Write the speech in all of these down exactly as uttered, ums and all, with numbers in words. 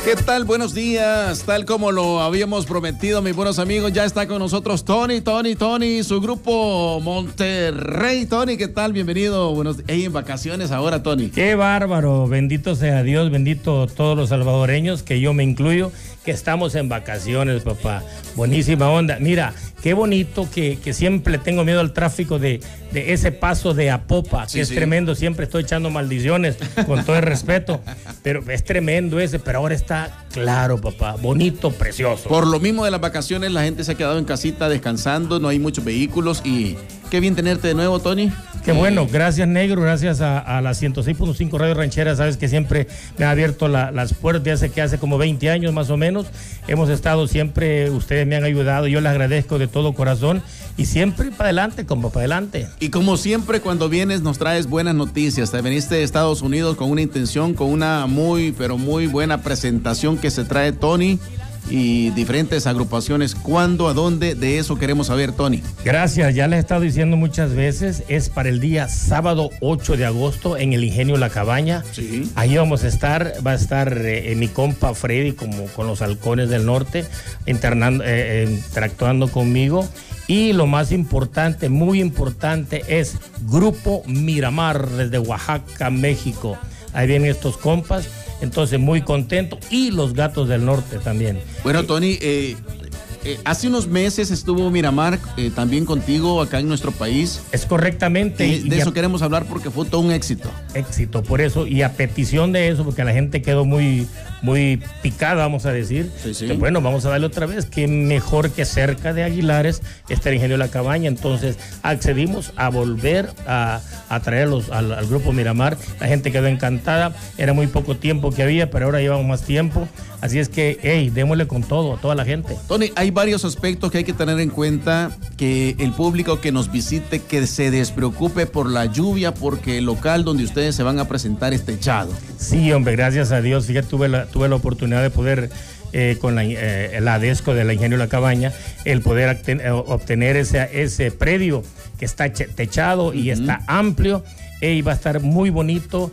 ¿Qué tal? Buenos días. Tal como lo habíamos prometido, mis buenos amigos, ya está con nosotros Tony, Tony, Tony, su grupo Monterrey. Tony, ¿qué tal? Bienvenido. Buenos días. Hey, en vacaciones ahora, Tony. Qué bárbaro. Bendito sea Dios, bendito todos los salvadoreños, que yo me incluyo, que estamos en vacaciones, papá. Buenísima onda. Mira, qué bonito que, que siempre tengo miedo al tráfico de, de ese paso de Apopa, que sí, es sí. tremendo. Siempre estoy echando maldiciones, con todo el respeto, pero es tremendo ese, pero ahora está claro, papá. Bonito, precioso. Por lo mismo de las vacaciones, la gente se ha quedado en casita descansando, no hay muchos vehículos y qué bien tenerte de nuevo, Tony. Qué eh, bueno, gracias, Negro, gracias a, a la ciento seis punto cinco Radio Ranchera, sabes que siempre me ha abierto la, las puertas, hace que hace como veinte años más o menos, hemos estado siempre, ustedes me han ayudado, yo les agradezco de todo corazón y siempre para adelante, como para adelante. Y como siempre cuando vienes nos traes buenas noticias, te veniste de Estados Unidos con una intención, con una muy, pero muy buena presentación que se trae Tony y diferentes agrupaciones. ¿Cuándo, a dónde? De eso queremos saber, Tony. Gracias, ya les he estado diciendo muchas veces, es para el día sábado ocho de agosto en el Ingenio La Cabaña. Sí. Ahí vamos a estar, va a estar eh, mi compa Freddy como con los Halcones del Norte, internando, eh, interactuando conmigo. Y lo más importante, muy importante, es Grupo Miramar desde Oaxaca, México. Ahí vienen estos compas. Entonces, muy contento. Y los Gatos del Norte también. Bueno, Tony, eh, eh, hace unos meses estuvo Miramar eh, también contigo acá en nuestro país. Es correctamente. Y de y eso a, queremos hablar porque fue todo un éxito. Éxito, por eso. Y a petición de eso, porque la gente quedó muy, muy picada, vamos a decir. Sí, sí. Que, bueno, vamos a darle otra vez. Que mejor que cerca de Aguilares está el Ingenio La Cabaña. Entonces, accedimos a volver a, a traerlos al, al Grupo Miramar. La gente quedó encantada. Era muy poco tiempo que había, pero ahora llevamos más tiempo. Así es que, hey, démosle con todo a toda la gente. Tony, hay varios aspectos que hay que tener en cuenta, que el público que nos visite, que se despreocupe por la lluvia, porque el local donde ustedes se van a presentar es techado. Sí, hombre, gracias a Dios. Fíjate, tuve la, tuve la oportunidad de poder, eh, con la, eh, la ADESCO de la Ingenio La Cabaña, el poder obtener ese, ese predio que está techado uh-huh. y está amplio. Y va a estar muy bonito,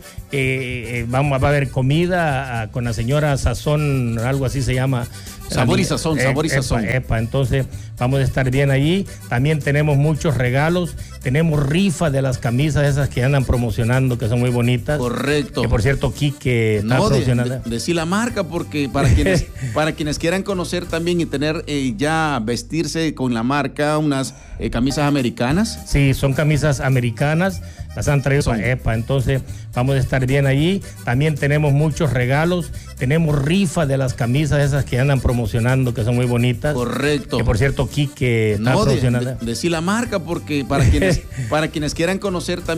eh, vamos, va a haber comida uh, con la señora Sazón, algo así se llama. Sabor y Sazón, eh, Sabor y Sazón. Epa, epa, entonces vamos a estar bien allí. También tenemos muchos regalos, tenemos rifas de las camisas esas que andan promocionando, que son muy bonitas. Correcto. Que por cierto, Quique está no, promocionando. De, de, decir la marca, porque para quienes, para quienes quieran conocer también y tener eh, ya vestirse con la marca, unas eh, camisas americanas. Sí, son camisas americanas. Las han traído para EPA, entonces vamos a estar bien allí. También tenemos muchos regalos, tenemos rifas de las camisas esas que andan promocionando, que son muy bonitas. Correcto. Que por cierto, Quique está no, promocionando. De, de, decir la marca, porque para quienes, para quienes quieran conocer también.